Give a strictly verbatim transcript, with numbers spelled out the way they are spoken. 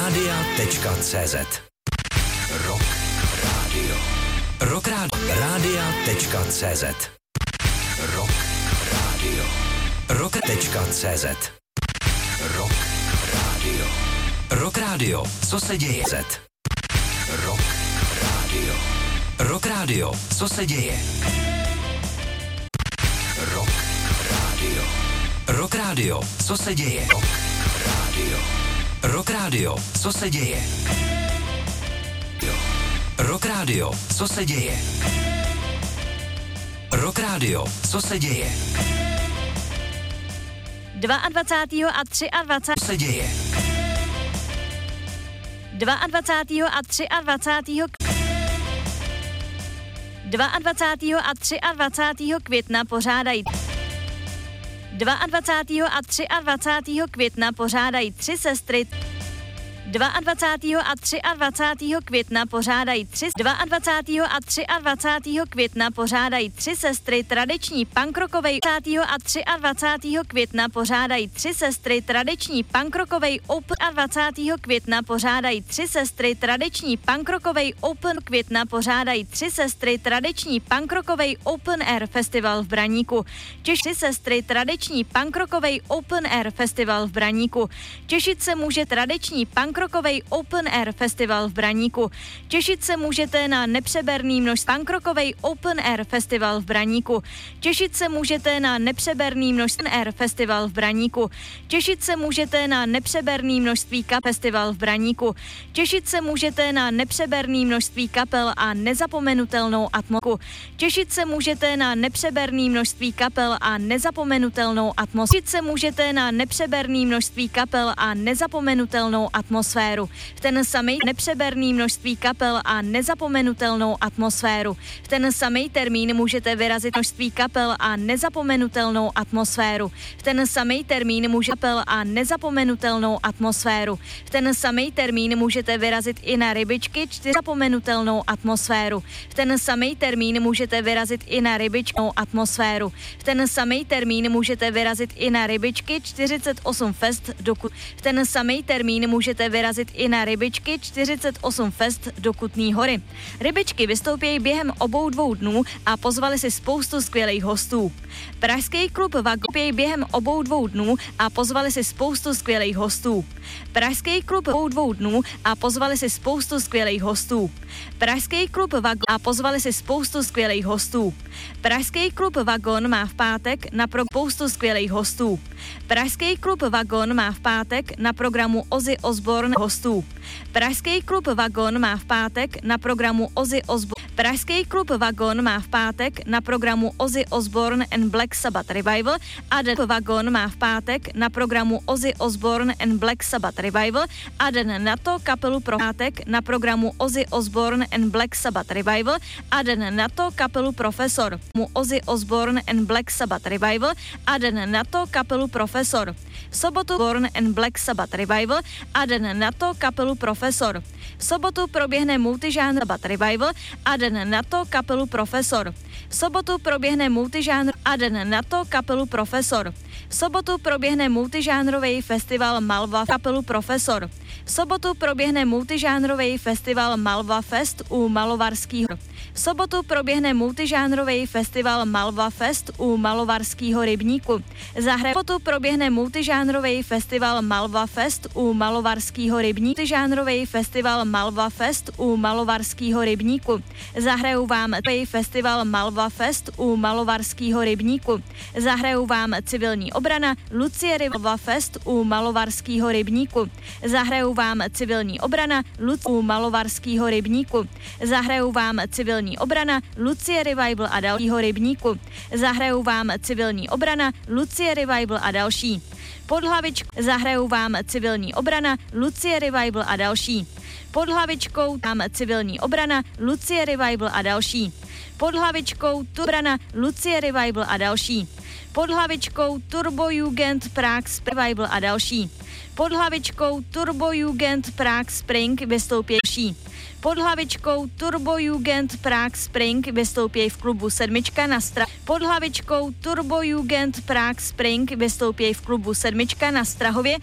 rádia tečka cé zet. Rock Radio. Rock rádia tečka cé zet. Rock Radio. Rock tečka cé zet. Rock Radio. Rock Radio. Co se děje? Z. Rock Radio. Rock Radio. Co se děje? Rock Radio. Rock Radio. Co se děje? Rock Radio. Rock Radio. Co se děje? Rock Radio. Co se děje? Rock Radio. Co se děje? dvacátého druhého a třiadvacátého Co se děje? dvacátého druhého a třiadvacátého dvacátého druhého a třiadvacátého května pořádají dvacátého druhého a třiadvacátého května pořádají tři sestry dvacátého druhého a třiadvacátého května pořádají tři dvacátého druhého a třiadvacátého května pořádají tři sestry tradiční punkrokovej dvacátého druhého a třiadvacátého května pořádají tři sestry tradiční punkrokovej open dvacátého druhého května pořádají tři sestry tradiční punkrokovej open května pořádají tři sestry tradiční punkrokovej open air festival v Braníku. Těž tři sestry tradiční punkrokovej open air festival v Braníku. Těšit se může tradiční punk Punkrokovej Open Air Festival v Braníku. Těšit se můžete na nepřeberný množství Punkrokovej Open Air Festival v Braníku. Těšit se můžete na nepřeberný množství Air Festival v Braníku. Těšit se můžete na nepřeberný množství kap Festival v Braníku. Těšit se můžete na nepřeberný množství kapel a nezapomenutelnou atmosféru. Těšit se můžete na nepřeberný množství kapel a nezapomenutelnou atmosféru. Těšit se můžete na nepřeberný množství kapel a nezapomenutelnou atmosféru. V ten samý nepřeberný množství kapel a nezapomenutelnou atmosféru. V ten samý termín můžete vyrazit množství kapel a nezapomenutelnou atmosféru. V ten samý termín může kapel a nezapomenutelnou atmosféru. V ten samý termín můžete vyrazit i na rybičky čtyři zapomenutelnou atmosféru. V ten samý termín můžete vyrazit i na rybičkou atmosféru. V ten samý termín můžete vyrazit i na rybičky čtyřicet osm fest dokud. V ten samý termín můžete vyrazit i na rybičky čtyřicet osm fest do Kutný Hory. Rybičky vystoupí během obou dvou dnů a pozvali si spoustu skvělých hostů. Pražský klub Vagon během obou dvou dnů a pozvali si spoustu skvělých hostů. Pražský klub obou dvou dnů a pozvali si spoustu skvělých hostů. Pražský klub Vagon a pozvali si spoustu skvělých hostů. Pražský klub Vagon má v pátek na pro spoustu skvělých hostů. Pražský klub Vagon má v pátek na programu Ozzy Osbourne hostů. Pražský klub Vagon má v pátek na programu Ozzy Osbourne. Pražský klub Vagon má v pátek na programu Ozzy Osbourne and Black Sabbath Revival a den Vagon má v pátek na programu Ozzy Osbourne and Black Sabbath Revival a den na to kapelu pro pátek na programu Ozzy Osbourne and Black Sabbath Revival a den na to kapelu Profesor mu Ozzy Osbourne and Black Sabbath Revival a den na to kapelu Profesor. V sobotu Born and Black Sabbath Revival a den na to kapelu Profesor. V sobotu proběhne multižánr Sabbath Revival a den na to kapelu Profesor. V sobotu proběhne multižánr a den na to kapelu Profesor. V sobotu proběhne multižánrový festival Malva kapelu Profesor. V sobotu proběhne multižánrový festival Malva Fest u Malovarského. V sobotu proběhne multižánrový festival Malva Fest u Malovarského rybníku. Zahraje v sobotu proběhne multižánrový festival Malva Fest u Malovarského rybníku. Multižánrový festival Malva Fest u Malovarského rybníku. Zahrajou vám festival Malva Fest u Malovarského rybníku. Zahrajou vám civilní obrana Lucie Malva Fest u Malovarského rybníku. Zahrajou vám civilní obrana Lucie u Malovarského rybníku. Zahrajou vám civilní obrana Lucie Revival a dalšího rybníku. Zahrajou vám civilní obrana Lucie Revival a další. Pod hlavičkou zahrajou vám civilní obrana Lucie Revival a další. Pod hlavičkou tam civilní obrana Lucie Revival a další. Pod hlavičkou obrana Lucie Revival a další. Pod hlavičkou Turbo Jugend Prague Revival a další. Pod hlavičkou Turbo Jugend Prague Spring vystoupí další. Pod hlavičkou Turbo Jugend Prague Spring vystoupí v klubu Sedmička na Stra. Pod hlavičkou Turbo Jugend Prague Spring vystoupí v klubu Sedmička na Strahově